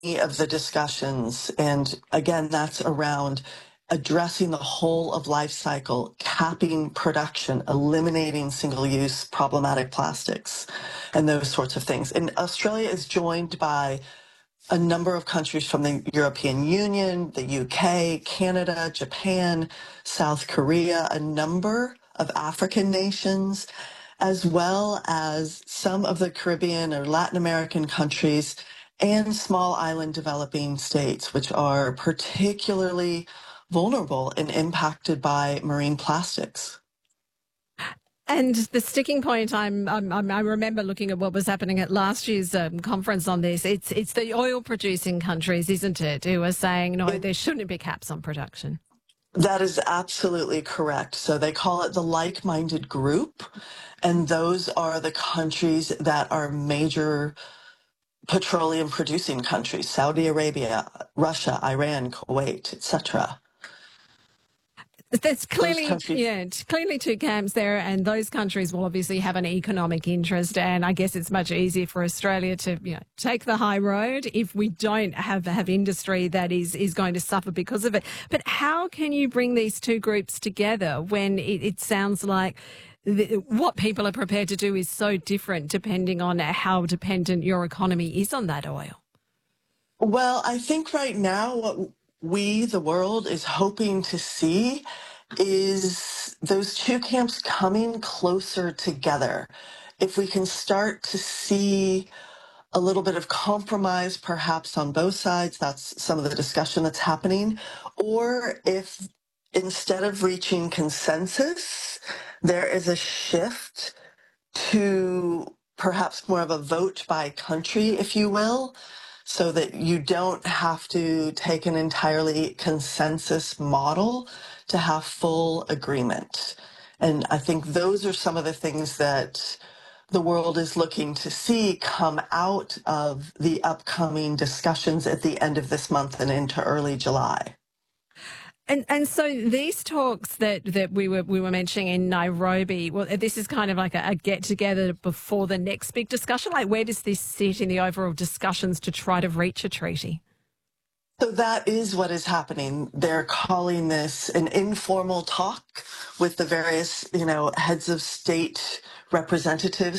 of the discussions. And again, that's around addressing the whole of life cycle, capping production, eliminating single-use problematic plastics, and those sorts of things. And Australia is joined by a number of countries from the European Union, the UK, Canada, Japan, South Korea, a number of African nations, as well as some of the Caribbean or Latin American countries and small island developing states, which are particularly vulnerable and impacted by marine plastics. And the sticking point, I remember looking at what was happening at last year's conference on this. It's the oil-producing countries, isn't it, who are saying, no, there shouldn't be caps on production. That is absolutely correct. So they call it the like-minded group, and those are the countries that are major petroleum-producing countries: Saudi Arabia, Russia, Iran, Kuwait, etc. There's clearly, clearly two camps there, and those countries will obviously have an economic interest. And I guess it's much easier for Australia to, take the high road if we don't have industry that is going to suffer because of it. But how can you bring these two groups together when it sounds like what people are prepared to do is so different depending on how dependent your economy is on that oil? Well, I think right now what we, the world, is hoping to see is those two camps coming closer together. If we can start to see a little bit of compromise, perhaps on both sides, that's some of the discussion that's happening, or if instead of reaching consensus, there is a shift to perhaps more of a vote by country, if you will, so that you don't have to take an entirely consensus model to have full agreement. And I think those are some of the things that the world is looking to see come out of the upcoming discussions at the end of this month and into early July. And so these talks that we were mentioning in Nairobi, well, this is kind of like a get together before the next big discussion. Like, where does this sit in the overall discussions to try to reach a treaty? So that is what is happening. They're calling this an informal talk with the various, heads of state representatives